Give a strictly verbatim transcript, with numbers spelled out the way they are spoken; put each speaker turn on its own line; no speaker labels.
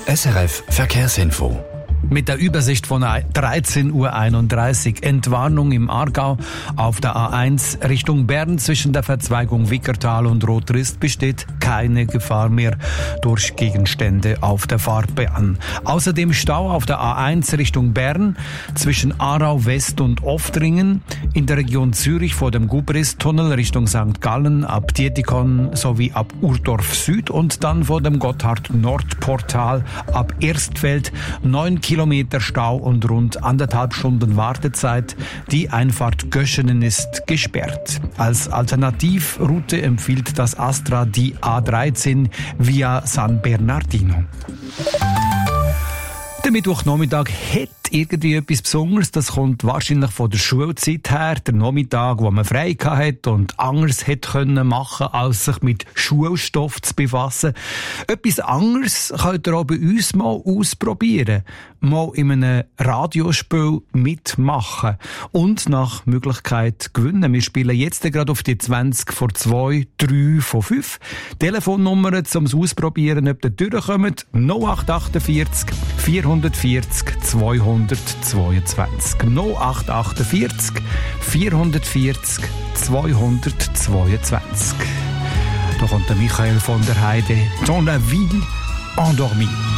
S R F Verkehrsinfo.
Mit der Übersicht von dreizehn Uhr einunddreißig. Entwarnung im Aargau. Auf der A eins Richtung Bern zwischen der Verzweigung Wickertal und Rotrist besteht keine Gefahr mehr durch Gegenstände auf der Fahrbahn. Außerdem Stau auf der A eins Richtung Bern zwischen Aarau West und Oftringen, in der Region Zürich vor dem Gubrist-Tunnel Richtung Sankt Gallen ab Dietikon sowie ab Urdorf Süd und dann vor dem Gotthard-Nord-Portal ab Erstfeld neun Kilometer Stau und rund anderthalb Stunden Wartezeit. Die Einfahrt Göschenen ist gesperrt. Als Alternativroute empfiehlt das Astra die A dreizehn via San Bernardino. Der Mittwochnachmittag hat irgendwie etwas Besonderes. Das kommt wahrscheinlich von der Schulzeit her. Der Nachmittag, wo man frei hatte und anderes hätte können machen, als sich mit Schulstoff zu befassen. Etwas anderes könnt ihr auch bei uns mal ausprobieren. Mal in einem Radiospiel mitmachen. Und nach Möglichkeit gewinnen. Wir spielen jetzt gerade auf die zwanzig vor zwei, drei von fünf. Telefonnummern zum Ausprobieren, ob ihr durchkommt. null acht vier acht vierhundertvierzig zweihundertzweiundzwanzig. null acht vierundachtzig vierhundertvierzig zweihundertzweiundzwanzig. Da kommt der Michael von der Heide. Dans la ville endormie.